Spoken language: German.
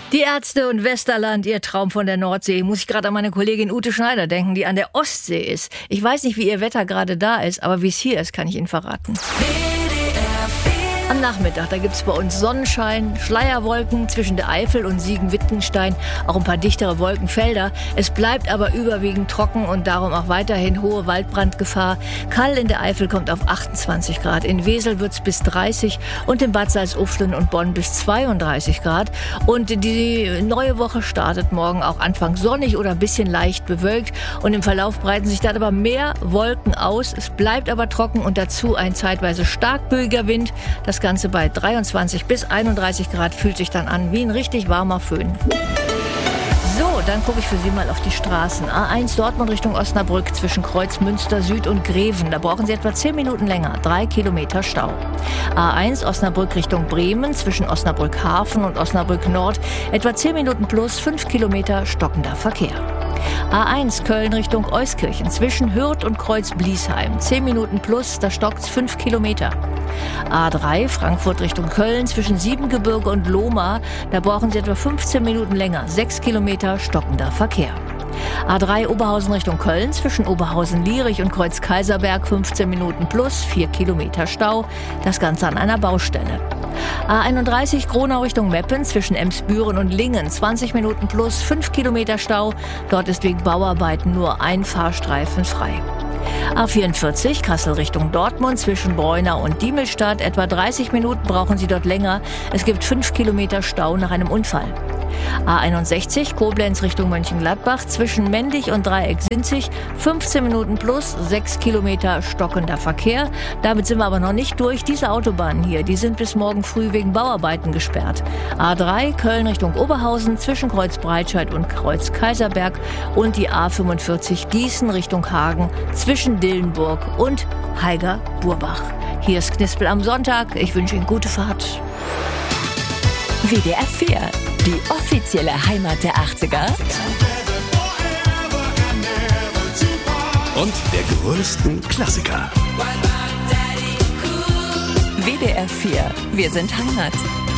Die Ärzte und Westerland, ihr Traum von der Nordsee. Muss ich gerade an meine Kollegin Ute Schneider denken, die an der Ostsee ist. Ich weiß nicht, wie ihr Wetter gerade da ist, aber wie es hier ist, kann ich Ihnen verraten. Am Nachmittag, da gibt's bei uns Sonnenschein, Schleierwolken zwischen der Eifel und Siegen-Wittgenstein, auch ein paar dichtere Wolkenfelder. Es bleibt aber überwiegend trocken und darum auch weiterhin hohe Waldbrandgefahr. Kall in der Eifel kommt auf 28 Grad, in Wesel wird's bis 30 und in Bad Salzuflen und Bonn bis 32 Grad. Und die neue Woche startet morgen auch anfangs sonnig oder ein bisschen leicht bewölkt und im Verlauf breiten sich dann aber mehr Wolken aus. Es bleibt aber trocken und dazu ein zeitweise stark böiger Wind. Das Ganze bei 23 bis 31 Grad fühlt sich dann an wie ein richtig warmer Föhn. So, dann gucke ich für Sie mal auf die Straßen. A1 Dortmund Richtung Osnabrück zwischen Kreuzmünster Süd und Greven. Da brauchen Sie etwa 10 Minuten länger. 3 Kilometer Stau. A1 Osnabrück Richtung Bremen zwischen Osnabrück Hafen und Osnabrück Nord. Etwa 10 Minuten plus 5 Kilometer stockender Verkehr. A1 Köln Richtung Euskirchen zwischen Hürth und Kreuz-Bliesheim. 10 Minuten plus, da stockt's 5 Kilometer. A3 Frankfurt Richtung Köln zwischen Siebengebirge und Lohmar. Da brauchen Sie etwa 15 Minuten länger. 6 Kilometer stockender Verkehr. A3 Oberhausen Richtung Köln zwischen Oberhausen-Lierich und Kreuz-Kaiserberg 15 Minuten plus 4 Kilometer Stau. Das Ganze an einer Baustelle. A31 Gronau Richtung Meppen zwischen Emsbüren und Lingen 20 Minuten plus 5 Kilometer Stau. Dort ist wegen Bauarbeiten nur ein Fahrstreifen frei. A44 Kassel Richtung Dortmund zwischen Breunau und Diemelstadt. Etwa 30 Minuten brauchen Sie dort länger. Es gibt 5 Kilometer Stau nach einem Unfall. A61 Koblenz Richtung Mönchengladbach zwischen Mendig und Dreieck-Sinzig 15 Minuten plus 6 Kilometer stockender Verkehr. Damit sind wir aber noch nicht durch. Diese Autobahnen hier, die sind bis morgen früh wegen Bauarbeiten gesperrt. A3 Köln Richtung Oberhausen zwischen Kreuz-Breitscheid und Kreuz-Kaiserberg und die A45 Gießen Richtung Hagen zwischen Dillenburg und Haiger-Burbach. Hier ist Knispel am Sonntag. Ich wünsche Ihnen gute Fahrt. WDR 4, die offizielle Heimat der 80er. Und der größten Klassiker. WDR 4, wir sind Heimat.